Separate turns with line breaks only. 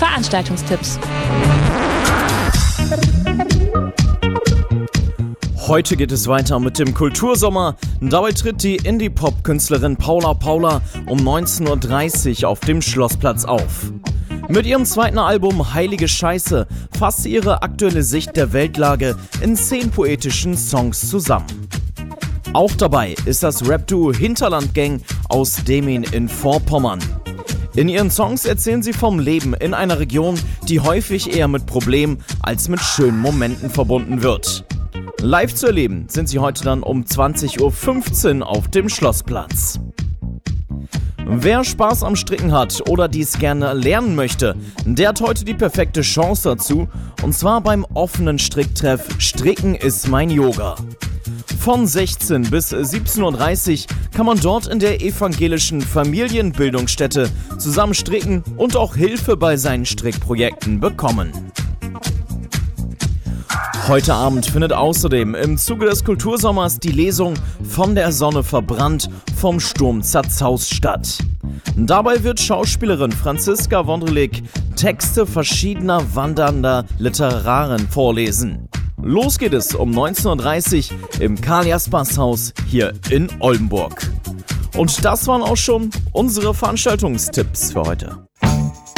Veranstaltungstipps.
Heute geht es weiter mit dem Kultursommer. Dabei tritt die Indie-Pop-Künstlerin Paula Paula um 19.30 Uhr auf dem Schlossplatz auf. Mit ihrem zweiten Album Heilige Scheiße fasst sie ihre aktuelle Sicht der Weltlage in 10 poetischen Songs zusammen. Auch dabei ist das Rap-Duo Hinterland Gang aus Demmin in Vorpommern. In ihren Songs erzählen sie vom Leben in einer Region, die häufig eher mit Problemen als mit schönen Momenten verbunden wird. Live zu erleben sind sie heute dann um 20.15 Uhr auf dem Schlossplatz. Wer Spaß am Stricken hat oder dies gerne lernen möchte, der hat heute die perfekte Chance dazu, und zwar beim offenen Stricktreff Stricken ist mein Yoga. Von 16 bis 17.30 Uhr kann man dort in der evangelischen Familienbildungsstätte zusammen stricken und auch Hilfe bei seinen Strickprojekten bekommen. Heute Abend findet außerdem im Zuge des Kultursommers die Lesung Von der Sonne verbrannt, vom Sturm zerzaust statt. Dabei wird Schauspielerin Franziska Wondrlik Texte verschiedener wandernder Literaren vorlesen. Los geht es um 19.30 Uhr im Karl-Jaspers-Haus hier in Oldenburg. Und das waren auch schon unsere Veranstaltungstipps für heute.